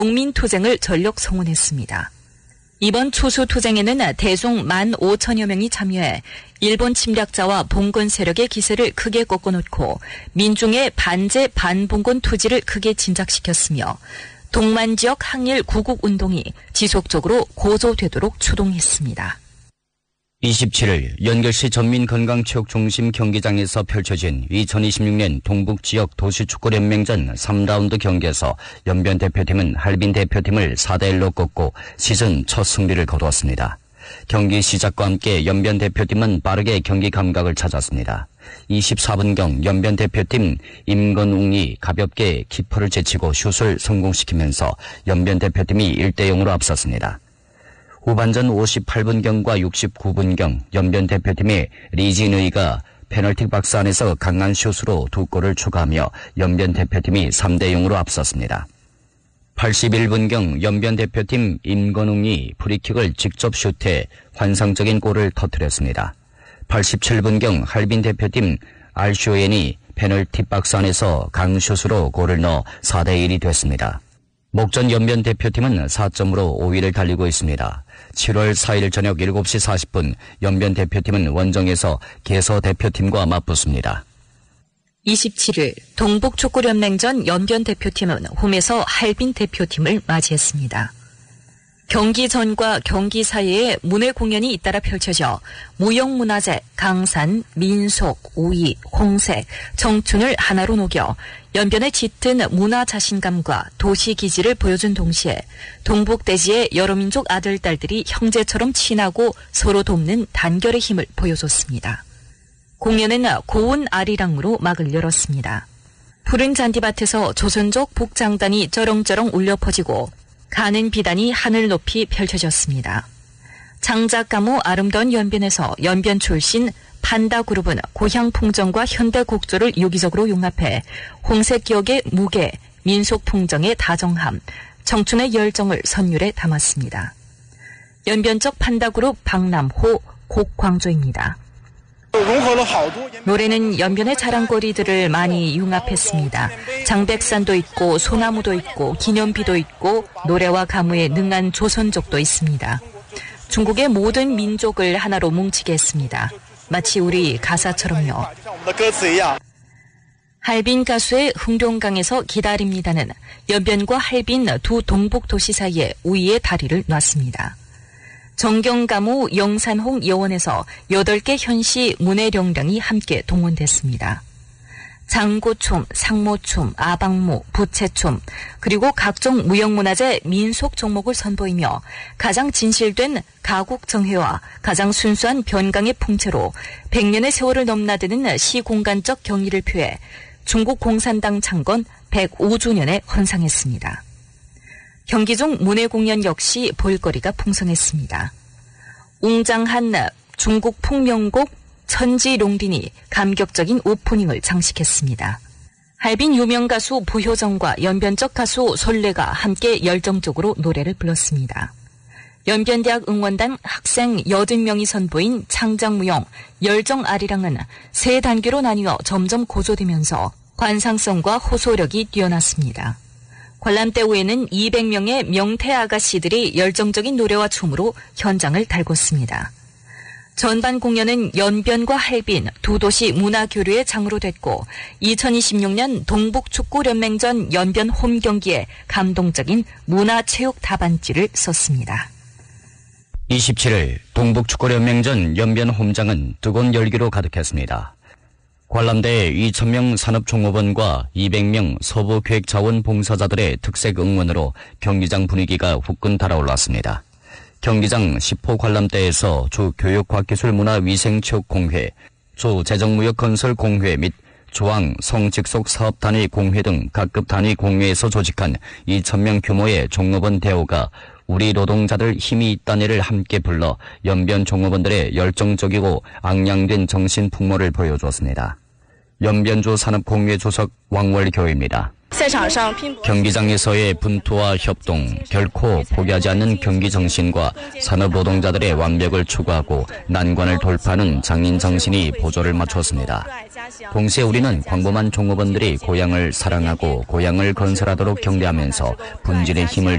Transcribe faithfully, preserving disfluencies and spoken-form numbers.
국민투쟁을 전력 성원했습니다. 이번 추수투쟁에는 대송 만 오천여 명이 참여해 일본 침략자와 봉건 세력의 기세를 크게 꺾어놓고 민중의 반제 반봉건 투지를 크게 진작시켰으며 동만 지역 항일 구국운동이 지속적으로 고조되도록 추동했습니다. 이십칠일 연결시 전민건강체육중심 경기장에서 펼쳐진 이천이십육 년 동북지역 도시축구연맹전 삼 라운드 경기에서 연변 대표팀은 할빈 대표팀을 사 대 일로 꺾고 시즌 첫 승리를 거두었습니다. 경기 시작과 함께 연변 대표팀은 빠르게 경기 감각을 찾았습니다. 이십사 분경 연변 대표팀 임건웅이 가볍게 키퍼를 제치고 슛을 성공시키면서 연변 대표팀이 일 대 영으로 앞섰습니다. 후반전 오십팔 분경과 육십구 분경 연변 대표팀의 리진의가 페널티 박스 안에서 강한 슛으로 두 골을 추가하며 연변 대표팀이 삼 대 영으로 앞섰습니다. 팔십일 분경 연변 대표팀 임건웅이 프리킥을 직접 슛해 환상적인 골을 터뜨렸습니다. 팔십칠 분경 할빈 대표팀 알쇼엔이 페널티 박스 안에서 강슛으로 골을 넣어 사 대 일이 됐습니다. 목전 연변 대표팀은 사 점으로 오 위를 달리고 있습니다. 칠월 사일 저녁 일곱 시 사십 분 연변 대표팀은 원정에서 개서 대표팀과 맞붙습니다. 이십칠일 동북축구연맹전 연변 대표팀은 홈에서 할빈 대표팀을 맞이했습니다. 경기 전과 경기 사이에 문화 공연이 잇따라 펼쳐져 무형문화재, 강산, 민속, 오이, 홍색, 청춘을 하나로 녹여 연변의 짙은 문화 자신감과 도시 기지를 보여준 동시에 동북대지의 여러 민족 아들, 딸들이 형제처럼 친하고 서로 돕는 단결의 힘을 보여줬습니다. 공연은 고운 아리랑으로 막을 열었습니다. 푸른 잔디밭에서 조선족 복장단이 쩌렁쩌렁 울려 퍼지고 가는 비단이 하늘 높이 펼쳐졌습니다. 장작 가무 아름다운 연변에서 연변 출신 판다 그룹은 고향 풍정과 현대 곡조를 유기적으로 융합해 홍색 기억의 무게, 민속 풍정의 다정함, 청춘의 열정을 선율에 담았습니다. 연변적 판다 그룹 박남호, 곡광조입니다. 노래는 연변의 자랑거리들을 많이 융합했습니다. 장백산도 있고 소나무도 있고 기념비도 있고 노래와 가무에 능한 조선족도 있습니다. 중국의 모든 민족을 하나로 뭉치게 했습니다. 마치 우리 가사처럼요. 할빈 가수의 흥룡강에서 기다립니다는 연변과 할빈 두 동북도시 사이에 우위의 다리를 놨습니다. 정경가무 영산홍 여원에서 여덟 개 현시 문해령령이 함께 동원됐습니다. 장고춤, 상모춤, 아방무, 부채춤, 그리고 각종 무형문화재 민속 종목을 선보이며 가장 진실된 가국정회와 가장 순수한 변강의 풍채로 백 년의 세월을 넘나드는 시공간적 경의를 표해 중국 공산당 창건 백오 주년에 헌상했습니다. 경기 중 문화 공연 역시 볼거리가 풍성했습니다. 웅장한 중국 풍명곡 천지롱린이 감격적인 오프닝을 장식했습니다. 할빈 유명 가수 부효정과 연변적 가수 솔레가 함께 열정적으로 노래를 불렀습니다. 연변대학 응원단 학생 여덟 명이 선보인 창작무용 열정 아리랑은 세 단계로 나뉘어 점점 고조되면서 관상성과 호소력이 뛰어났습니다. 관람대 후에는 이백 명의 명태 아가씨들이 열정적인 노래와 춤으로 현장을 달궜습니다. 전반 공연은 연변과 할빈 두 도시 문화교류의 장으로 됐고 이천이십육 년 동북축구연맹전 연변 홈 경기에 감동적인 문화체육 답안지를 썼습니다. 이십칠일 동북축구연맹전 연변 홈장은 뜨거운 열기로 가득했습니다. 관람대에 이천 명 산업종업원과 이백 명 서부기획자원 봉사자들의 특색 응원으로 경기장 분위기가 후끈 달아올랐습니다. 경기장 십 호 관람대에서 주 교육과학기술문화위생체육공회, 주 재정무역건설공회 및 조항 성직속 사업단위 공회 등 각급 단위 공회에서 조직한 이천 명 규모의 종업원 대우가 우리 노동자들 힘이 있다네를 함께 불러 연변 종업원들의 열정적이고 앙양된 정신 풍모를 보여주었습니다. 연변조 산업공회 조석 왕월교입니다. 경기장에서의 분투와 협동, 결코 포기하지 않는 경기 정신과 산업 노동자들의 완벽을 추구하고 난관을 돌파하는 장인 정신이 보조를 맞췄습니다. 동시에 우리는 광범한 종업원들이 고향을 사랑하고 고향을 건설하도록 경대하면서 분진의 힘을